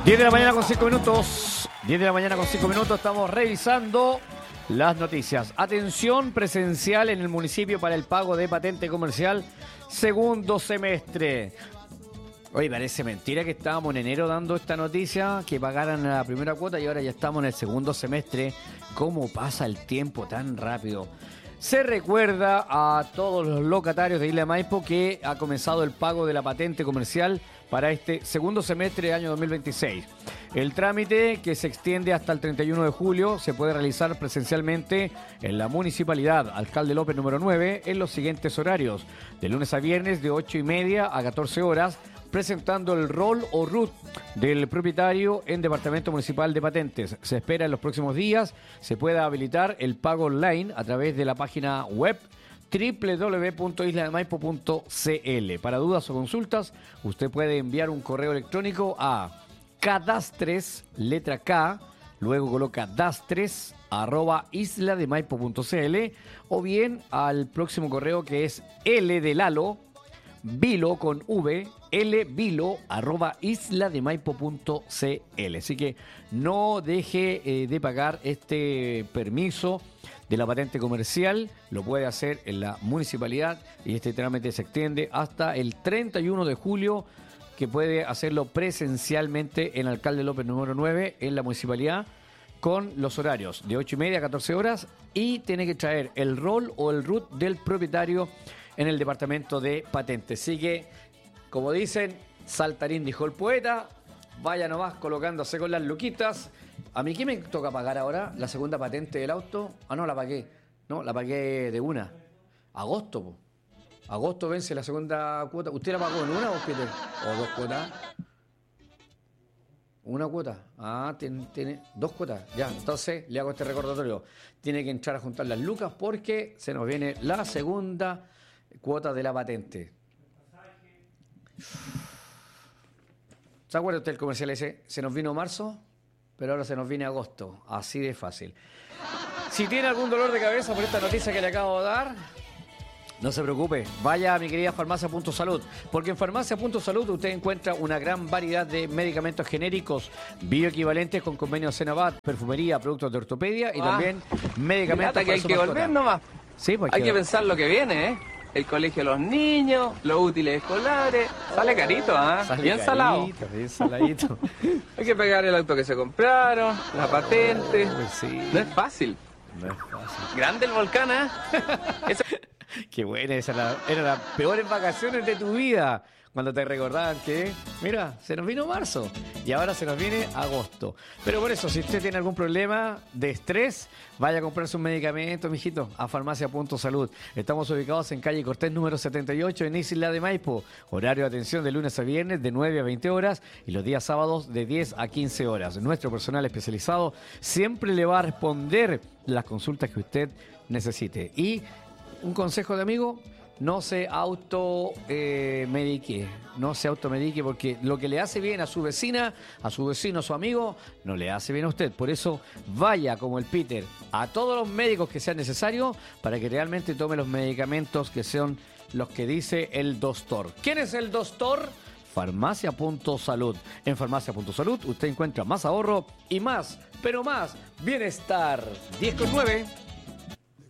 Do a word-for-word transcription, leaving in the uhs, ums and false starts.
diez de la mañana con cinco minutos. diez de la mañana con cinco minutos. Estamos revisando las noticias. Atención presencial en el municipio para el pago de patente comercial segundo semestre. Oye, parece mentira que estábamos en enero dando esta noticia, que pagaran la primera cuota y ahora ya estamos en el segundo semestre. ¿Cómo pasa el tiempo tan rápido? Se recuerda a todos los locatarios de Isla de Maipo que ha comenzado el pago de la patente comercial para este segundo semestre del año dos mil veintiséis. El trámite, que se extiende hasta el treinta y uno de julio, se puede realizar presencialmente en la municipalidad Alcalde López número nueve en los siguientes horarios: de lunes a viernes de ocho y media a catorce horas, presentando el rol o R U T del propietario en Departamento Municipal de Patentes. Se espera en los próximos días se pueda habilitar el pago online a través de la página web doble u doble u doble u punto isla de maipo punto c l. Para dudas o consultas, usted puede enviar un correo electrónico a cadastres, letra K, luego coloca dastres, arroba isla de maipo punto c l, o bien al próximo correo, que es L de Lalo, Vilo con V, lvilo arroba isla de maipo punto c l. Así que no deje eh, de pagar este permiso de la patente comercial. Lo puede hacer en la municipalidad y este trámite se extiende hasta el treinta y uno de julio, que puede hacerlo presencialmente en Alcalde López número nueve en la municipalidad, con los horarios de ocho y media a catorce horas, y tiene que traer el rol o el R U T del propietario en el departamento de patentes. Así que, como dicen, saltarín dijo el poeta, vaya nomás colocándose con las luquitas. ¿A mí qué me toca pagar ahora? ¿La segunda patente del auto? Ah, no, la pagué. No, la pagué de una. Agosto, po. Agosto vence la segunda cuota. ¿Usted la pagó en una, vos, Peter? ¿O dos cuotas? Una cuota. Ah, tiene, tiene dos cuotas. Ya, entonces le hago este recordatorio. Tiene que entrar a juntar las lucas porque se nos viene la segunda cuota de la patente. ¿Se acuerda usted del comercial ese? Se nos vino marzo, pero ahora se nos viene agosto. Así de fácil. Si tiene algún dolor de cabeza por esta noticia que le acabo de dar, no se preocupe, vaya a mi querida Farmacia Punto Salud, porque en Farmacia Punto Salud usted encuentra una gran variedad de medicamentos genéricos bioequivalentes con convenios Senabat, perfumería, productos de ortopedia y ah, también medicamentos que hay que volver nomás. Sí, pues hay que, que pensar lo que viene, ¿eh? El colegio de los niños, los útiles escolares, sale carito, ¿ah? ¿eh? Bien carito, salado. Bien saladito. Hay que pagar el auto que se compraron, la patente. Pues sí. No es fácil. No es fácil. Grande el volcán, ¿eh? Eso... Qué buena, esa era, eran las peores vacaciones de tu vida, cuando te recordaban que, mira, se nos vino marzo y ahora se nos viene agosto. Pero por eso, si usted tiene algún problema de estrés, vaya a comprarse un medicamento, mijito, a Farmacia Punto Salud. Estamos ubicados en calle Cortés número setenta y ocho en Isla de Maipo. Horario de atención de lunes a viernes de nueve a veinte horas y los días sábados de diez a quince horas. Nuestro personal especializado siempre le va a responder las consultas que usted necesite. Y un consejo de amigo: no se automedique, eh, no se automedique, porque lo que le hace bien a su vecina, a su vecino, a su amigo, no le hace bien a usted. Por eso vaya como el Peter a todos los médicos que sean necesarios para que realmente tome los medicamentos que son los que dice el doctor. ¿Quién es el doctor? Farmacia Punto Salud. En Farmacia Punto Salud usted encuentra más ahorro y más, pero más bienestar. diez con nueve.